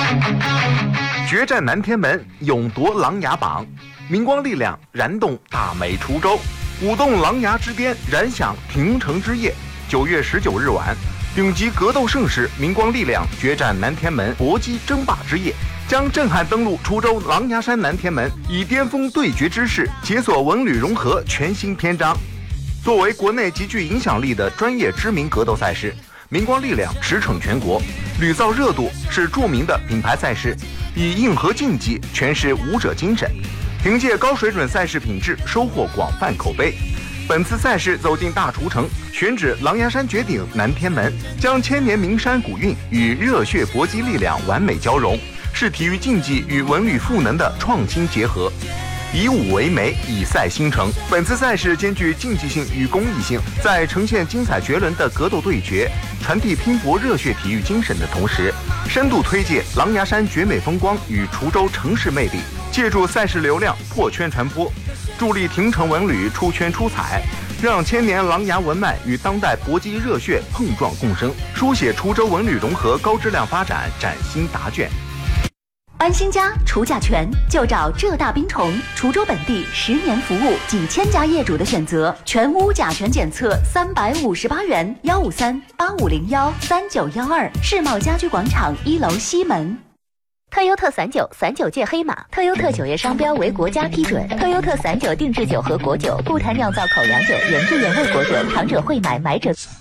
决战南天门，勇夺琅琊榜，明光力量燃动大美滁州，舞动琅琊之巅，燃响庭城之夜。9月19日晚，顶级格斗盛世明光力量决战南天门搏击争霸之夜，将震撼登陆滁州琅琊山南天门，以巅峰对决之势解锁文旅融合全新篇章。作为国内极具影响力的专业知名格斗赛事，明光力量驰骋全国，屡造热度，是著名的品牌赛事，以硬核竞技诠释武者精神，凭借高水准赛事品质收获广泛口碑。本次赛事走进大滁城，选址琅琊山绝顶南天门，将千年名山古韵与热血搏击力量完美交融，是体育竞技与文旅赋能的创新结合。以武为媒，以赛兴城。本次赛事兼具竞技性与公益性，在呈现精彩绝伦的格斗对决，传递拼搏热血体育精神的同时，深度推介琅琊山绝美风光与滁州城市魅力，借助赛事流量破圈传播，助力廷城文旅出圈出彩，让千年琅琊文脉与当代搏击热血碰撞共生，书写滁州文旅融合高质量发展崭新答卷。 安心家除甲醛就找浙大冰虫，滁州本地10年服务，几千家业主的选择，全屋甲醛检测358元，153-8501-3912，世贸家居广场1楼西门。 特优特散酒，散酒界黑马。特优特酒业商标为国家批准。特优特散酒定制酒和果酒，不谈酿造口粮酒，原汁原味果酒，糖者会买，买者。